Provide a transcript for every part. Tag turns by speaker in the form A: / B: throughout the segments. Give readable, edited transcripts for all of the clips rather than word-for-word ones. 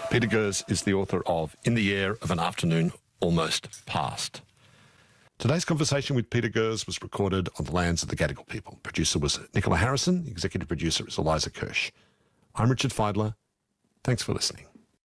A: Peter Gers is the author of In the Air of an Afternoon Almost Past. Today's conversation with Peter Gers was recorded on the lands of the Gadigal people. Producer was Nicola Harrison. The executive producer is Eliza Kirsch. I'm Richard Feidler. Thanks for listening.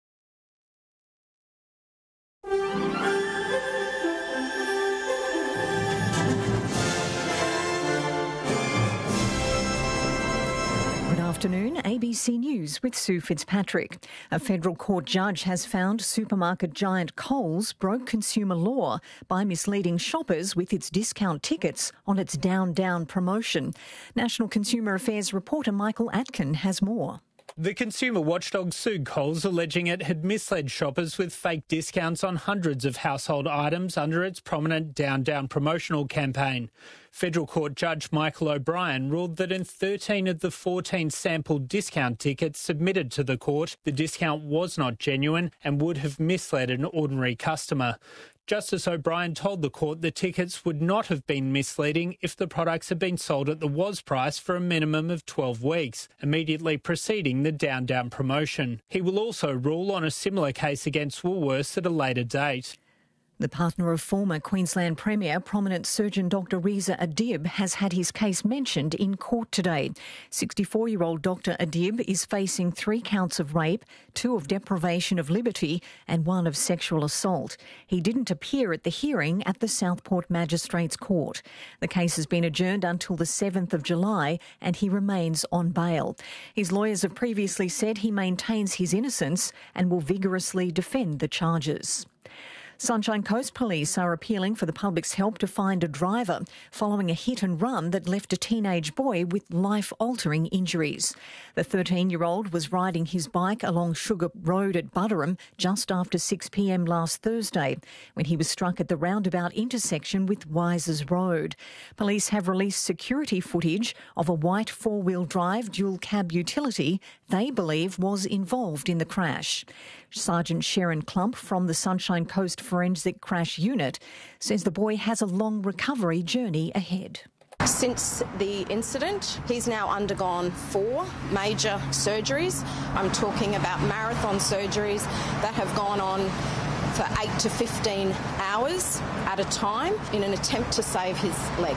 B: Afternoon, ABC News with Sue Fitzpatrick. A federal court judge has found supermarket giant Coles broke consumer law by misleading shoppers with its discount tickets on its Down Down promotion. National Consumer Affairs reporter Michael Atkin has more.
C: The consumer watchdog sued Coles, alleging it had misled shoppers with fake discounts on hundreds of household items under its prominent Down Down promotional campaign. Federal Court Judge Michael O'Brien ruled that in 13 of the 14 sampled discount tickets submitted to the court, the discount was not genuine and would have misled an ordinary customer. Justice O'Brien told the court the tickets would not have been misleading if the products had been sold at the was price for a minimum of 12 weeks, immediately preceding the Down Down promotion. He will also rule on a similar case against Woolworths at a later date.
B: The partner of former Queensland Premier, prominent surgeon Dr Reza Adib, has had his case mentioned in court today. 64-year-old Dr Adib is facing 3 counts of rape, 2 of deprivation of liberty and 1 of sexual assault. He didn't appear at the hearing at the Southport Magistrates Court. The case has been adjourned until the 7th of July and he remains on bail. His lawyers have previously said he maintains his innocence and will vigorously defend the charges. Sunshine Coast Police are appealing for the public's help to find a driver following a hit and run that left a teenage boy with life-altering injuries. The 13-year-old was riding his bike along Sugar Road at Buderim just after 6 p.m. last Thursday when he was struck at the roundabout intersection with Wisers Road. Police have released security footage of a white 4-wheel drive dual cab utility they believe was involved in the crash. Sergeant Sharon Klump from the Sunshine Coast Forensic Crash Unit says the boy has a long recovery journey ahead.
D: Since the incident, he's now undergone 4 major surgeries. I'm talking about marathon surgeries that have gone on for 8 to 15 hours at a time in an attempt to save his leg.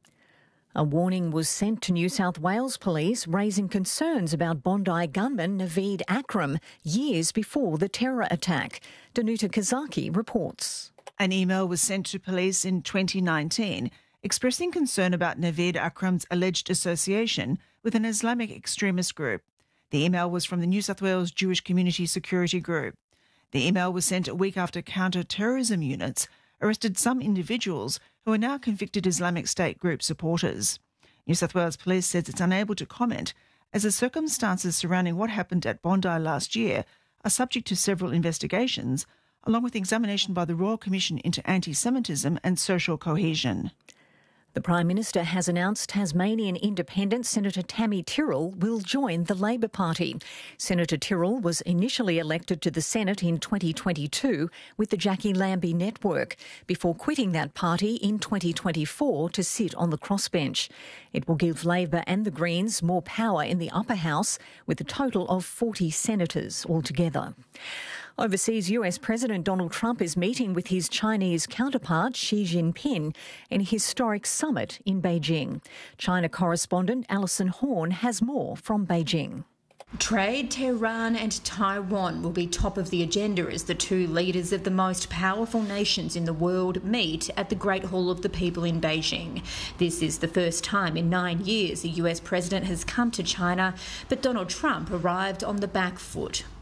B: A warning was sent to New South Wales Police raising concerns about Bondi gunman Naveed Akram years before the terror attack. Danuta Kazaki reports.
E: An email was sent to police in 2019 expressing concern about Naveed Akram's alleged association with an Islamic extremist group. The email was from the New South Wales Jewish Community Security Group. The email was sent a week after counter-terrorism units arrested some individuals who are now convicted Islamic State group supporters. New South Wales Police says it's unable to comment as the circumstances surrounding what happened at Bondi last year are subject to several investigations, along with examination by the Royal Commission into Anti-Semitism and Social Cohesion.
B: The Prime Minister has announced Tasmanian Independent Senator Tammy Tyrrell will join the Labor Party. Senator Tyrrell was initially elected to the Senate in 2022 with the Jackie Lambie network before quitting that party in 2024 to sit on the crossbench. It will give Labor and the Greens more power in the upper house with a total of 40 senators altogether. Overseas, US President Donald Trump is meeting with his Chinese counterpart Xi Jinping in a historic summit in Beijing. China correspondent Alison Horn has more from Beijing.
F: Trade, Tehran and Taiwan will be top of the agenda as the 2 leaders of the most powerful nations in the world meet at the Great Hall of the People in Beijing. This is the first time in 9 years a US president has come to China, but Donald Trump arrived on the back foot.